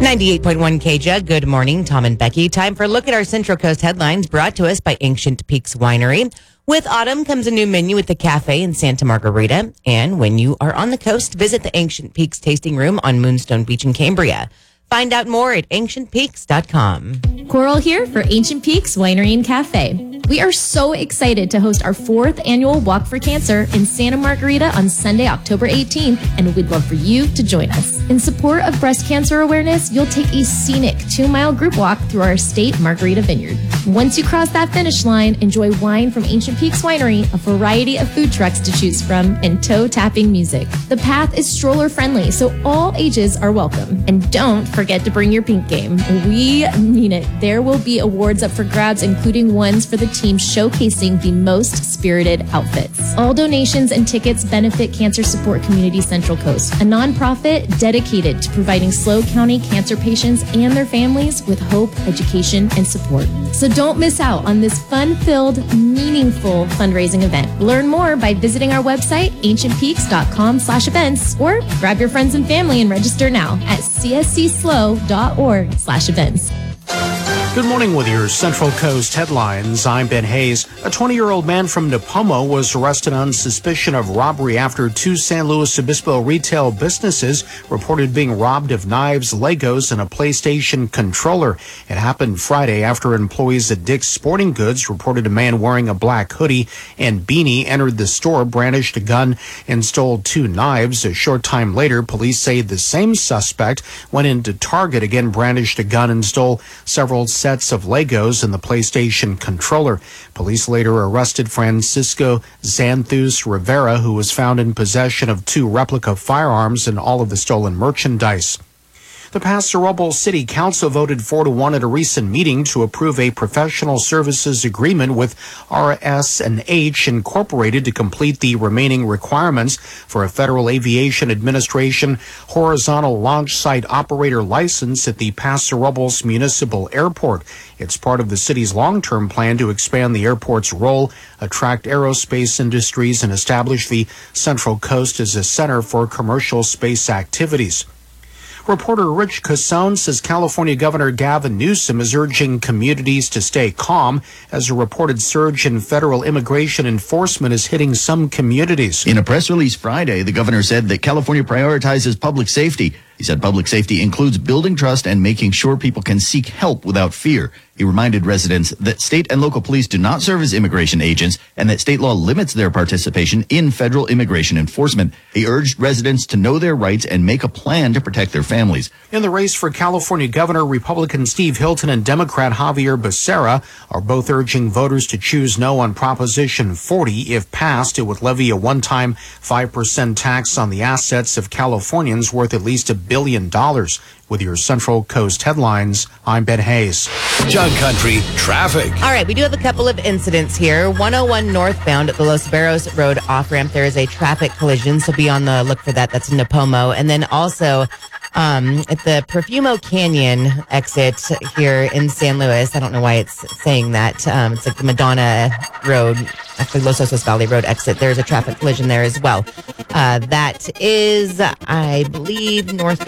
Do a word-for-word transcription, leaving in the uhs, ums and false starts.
ninety-eight point one K J, good morning, Tom and Becky. Time for a look at our Central Coast headlines brought to us by Ancient Peaks Winery. With autumn comes a new menu at the cafe in Santa Margarita. And when you are on the coast, visit the Ancient Peaks Tasting Room on Moonstone Beach in Cambria. Find out more at ancient peaks dot com. Coral here for Ancient Peaks Winery and Cafe. We are so excited to host our fourth annual Walk for Cancer in Santa Margarita on Sunday, October eighteenth, and we'd love for you to join us. In support of breast cancer awareness, you'll take a scenic two-mile group walk through our estate Margarita Vineyard. Once you cross that finish line, enjoy wine from Ancient Peaks Winery, a variety of food trucks to choose from, and toe-tapping music. The path is stroller-friendly, so all ages are welcome. And don't forget to bring your pink game. We mean it. There will be awards up for grabs, including ones for the team showcasing the most spirited outfits. All donations and tickets benefit Cancer Support Community Central Coast, a nonprofit dedicated to providing SLO County cancer patients and their families with hope, education, and support. So don't miss out on this fun-filled, meaningful fundraising event. Learn more by visiting our website, ancient peaks dot com slash events, or grab your friends and family and register now at c s c slow dot org slash events. Good morning with your Central Coast headlines. I'm Ben Hayes. A twenty-year-old man from Nipomo was arrested on suspicion of robbery after two San Luis Obispo retail businesses reported being robbed of knives, Legos, and a PlayStation controller. It happened Friday after employees at Dick's Sporting Goods reported a man wearing a black hoodie and beanie entered the store, brandished a gun, and stole two knives. A short time later, police say the same suspect went into Target, again brandished a gun, and stole several sets of Legos and the PlayStation controller. Police later arrested Francisco Xanthus Rivera, who was found in possession of two replica firearms and all of the stolen merchandise. The Paso Robles City Council voted four to one at a recent meeting to approve a professional services agreement with R S and H Incorporated to complete the remaining requirements for a Federal Aviation Administration horizontal launch site operator license at the Paso Robles Municipal Airport. It's part of the city's long-term plan to expand the airport's role, attract aerospace industries, and establish the Central Coast as a center for commercial space activities. Reporter Rich Casson says California Governor Gavin Newsom is urging communities to stay calm as a reported surge in federal immigration enforcement is hitting some communities. In a press release Friday, the governor said that California prioritizes public safety. He said public safety includes building trust and making sure people can seek help without fear. He reminded residents that state and local police do not serve as immigration agents and that state law limits their participation in federal immigration enforcement. He urged residents to know their rights and make a plan to protect their families. In the race for California Governor, Republican Steve Hilton and Democrat Javier Becerra are both urging voters to choose no on Proposition forty. If passed, it would levy a one-time five percent tax on the assets of Californians worth at least a billion dollars. With your Central Coast headlines, I'm Ben Hayes. Jug Country traffic. All right, we do have a couple of incidents here. one oh one northbound at the Los Barros Road off-ramp, there is a traffic collision, so be on the look for that. That's in Nipomo. And then also um, at the Perfumo Canyon exit here in San Luis, I don't know why it's saying that. Um, it's like the Madonna Road, actually Los Osos Valley Road exit. There's a traffic collision there as well. Uh, that is, I believe, north